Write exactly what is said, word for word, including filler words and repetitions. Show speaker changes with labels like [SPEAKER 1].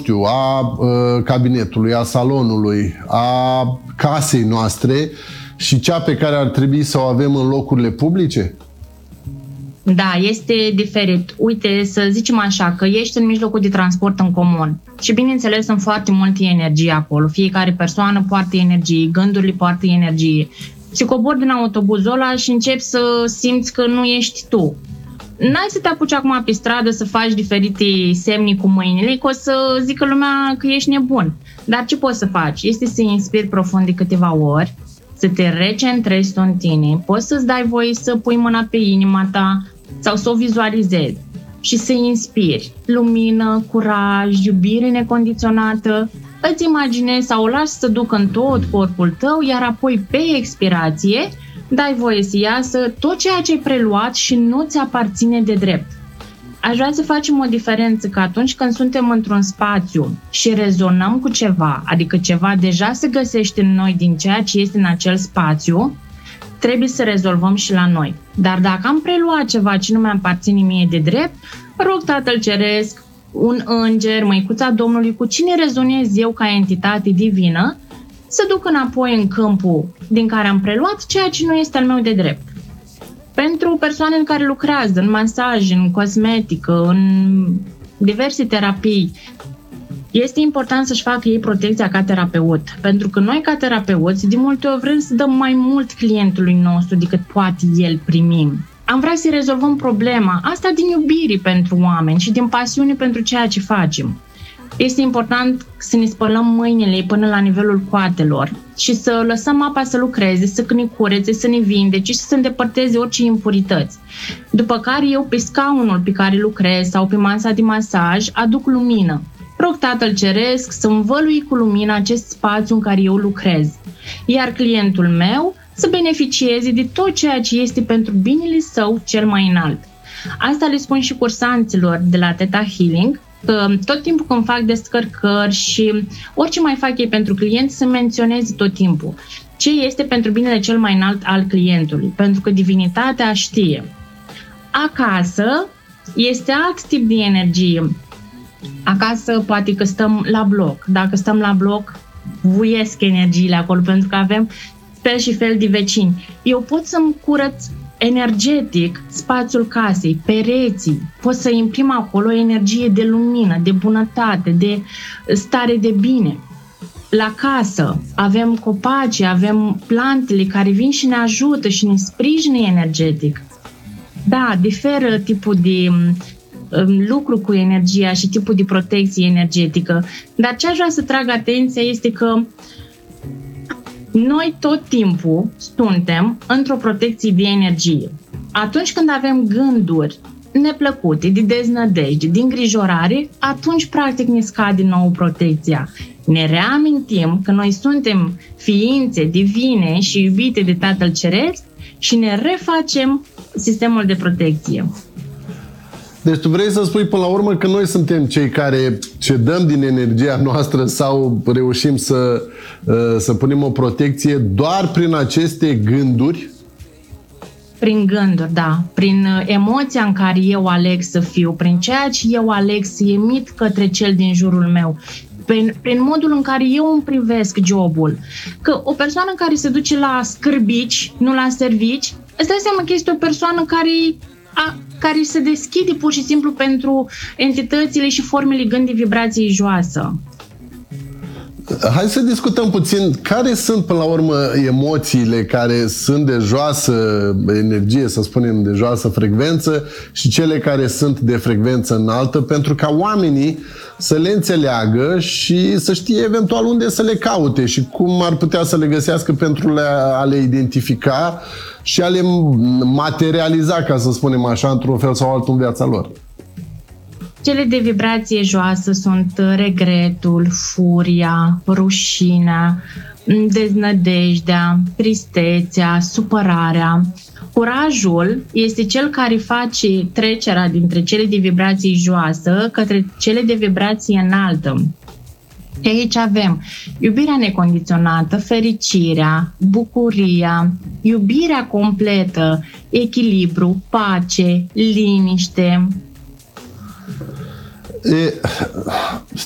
[SPEAKER 1] știu, a uh, cabinetului, a salonului, a casei noastre și cea pe care ar trebui să o avem în locurile publice?
[SPEAKER 2] Da, este diferit. Uite, să zicem așa, că ești în mijlocul de transport în comun și bineînțeles sunt foarte multe energie acolo. Fiecare persoană poartă energie, gândurile poartă energie. Și cobori din autobuzul ăla și începi să simți că nu ești tu. N-ai să te apuci acum pe stradă să faci diferite semne cu mâinile, că o să zică lumea că ești nebun. Dar ce poți să faci? Este să inspiri profund de câteva ori, să te recentrezi tu în tine, poți să-ți dai voie să pui mâna pe inima ta sau să o vizualizezi și să inspiri lumină, curaj, iubire necondiționată, îți imaginezi sau o lași să ducă în tot corpul tău, iar apoi pe expirație dai voie să iasă tot ceea ce ai preluat și nu ți aparține de drept. Aș vrea să facem o diferență că atunci când suntem într-un spațiu și rezonăm cu ceva, adică ceva deja se găsește în noi din ceea ce este în acel spațiu, trebuie să rezolvăm și la noi. Dar dacă am preluat ceva ce nu mi-aparține mie de drept, rog Tatăl Ceresc, un înger, Măicuța Domnului, cu cine rezonez eu ca entitate divină, să duc înapoi în câmpul din care am preluat ceea ce nu este al meu de drept. Pentru persoanele care lucrează în masaj, în cosmetică, în diverse terapii, este important să-și facă ei protecția ca terapeut. Pentru că noi, ca terapeuți, de multe ori vrem să dăm mai mult clientului nostru decât poate el primi. Am vrea să-i rezolvăm problema, asta din iubire pentru oameni și din pasiune pentru ceea ce facem. Este important să ne spălăm mâinile până la nivelul coatelor și să lăsăm apa să lucreze, să ne curețe, să ne vindece și să se îndepărteze orice impurități. După care eu pe scaunul pe care lucrez sau pe masa de masaj aduc lumină. Rog Tatăl Ceresc să învălui cu lumină acest spațiu în care eu lucrez, iar clientul meu să beneficieze de tot ceea ce este pentru binele său cel mai înalt. Asta le spun și cursanților de la Theta Healing, că tot timpul când fac descărcări și orice mai fac ei pentru client, să menționeze tot timpul ce este pentru binele cel mai înalt al clientului, pentru că divinitatea știe. Acasă este alt tip de energie. Acasă poate că stăm la bloc. Dacă stăm la bloc, vuiesc energiile acolo, pentru că avem fel și fel de vecini. Eu pot să-mi curăț energetic spațiul casei, pereții, pot să imprim acolo energie de lumină, de bunătate, de stare de bine. La casă avem copaci, avem plantele care vin și ne ajută și ne sprijină energetic. Da, diferă tipul de lucru cu energia și tipul de protecție energetică, dar ce aș vrea să trag atenția este că noi tot timpul suntem într-o protecție de energie. Atunci când avem gânduri neplăcute, de deznădejde, de îngrijorare, atunci practic ne scade nouă protecția. Ne reamintim că noi suntem ființe divine și iubite de Tatăl Ceresc și ne refacem sistemul de protecție.
[SPEAKER 1] Deci tu vrei să spui până la urmă că noi suntem cei care cedăm din energia noastră sau reușim să, să punem o protecție doar prin aceste gânduri?
[SPEAKER 2] Prin gânduri, da. Prin emoția în care eu aleg să fiu, prin ceea ce eu aleg să emit către cel din jurul meu, prin, prin modul în care eu îmi privesc jobul. Că o persoană care se duce la scârbici, nu la servici, îți dai seama că este o persoană care a, care se deschide pur și simplu pentru entitățile și formele gând de vibrație joasă.
[SPEAKER 1] Hai să discutăm puțin care sunt până la urmă emoțiile care sunt de joasă energie, să spunem de joasă frecvență, și cele care sunt de frecvență înaltă, pentru ca oamenii să le înțeleagă și să știe eventual unde să le caute și cum ar putea să le găsească pentru a le identifica și a le materializa, ca să spunem așa, într-un fel sau altul în viața lor.
[SPEAKER 2] Cele de vibrație joasă sunt regretul, furia, rușinea, deznădejdea, tristețea, supărarea. Curajul este cel care face trecerea dintre cele de vibrație joasă către cele de vibrație înaltă. Aici avem iubirea necondiționată, fericirea, bucuria, iubirea completă, echilibru, pace, liniște.
[SPEAKER 1] E,